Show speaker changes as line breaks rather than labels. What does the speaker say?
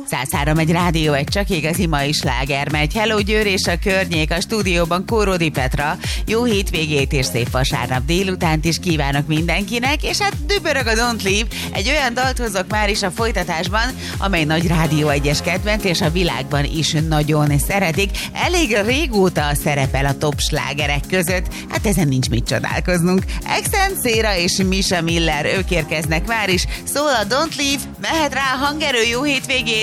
103 egy rádió, egy csak igazi mai sláger megy. Hello Győr és a környék, a stúdióban Kóródi Petra. Jó hétvégét és szép vasárnap délutánt is kívánok mindenkinek, és hát dübörög a Don't Leave. Egy olyan dalt hozok már is a folytatásban, amely nagy Rádió 1-es kedvenc, és a világban is nagyon szeretik. Elég régóta szerepel a top slágerek között, hát ezen nincs mit csodálkoznunk. Exent Széra és Misha Miller, ők érkeznek már is. Szól a Don't Leave, mehet rá a hangerő, jó hétvégét!